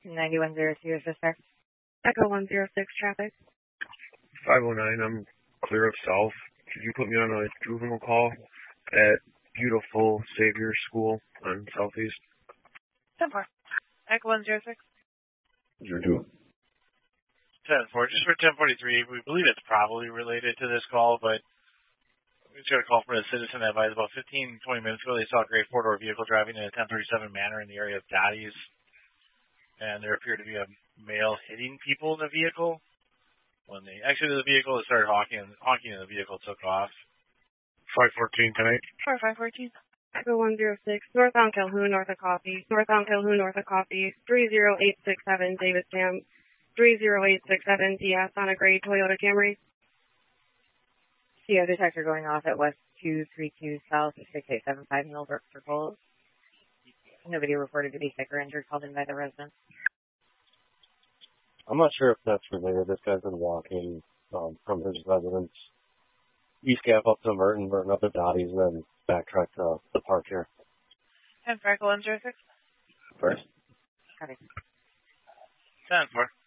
9102 is this there? Echo 106 traffic. 509, I'm clear of south. Could you put me on a juvenile call at Beautiful Savior School on Southeast? 10-4. Echo 106. 02. 10-4. Just for 1043, we believe it's probably related to this call, but we just got a call from a citizen that advised about 15-20 minutes ago they saw a gray four-door vehicle driving in a 1037 manner in the area of Dottie's, and there appeared to be a male hitting people in the vehicle. When they exited the vehicle, they started honking, and the vehicle took off. 514 tonight. 514. Echo 106. Northbound Calhoun, north of Coffee. Northbound Calhoun, north of Coffee. 30867 Davis Dam. 30867 DS on a gray Toyota Camry. CO detector going off at West 232 South 6875 Millbrook Circle. Nobody reported to be sick or injured called in by the residents. I'm not sure if that's related. This guy's been walking from his residence East Gap up to Merton up to Dottie's, and then backtrack to the park here. 10-4, Echo 106. First. Copy. 10-4.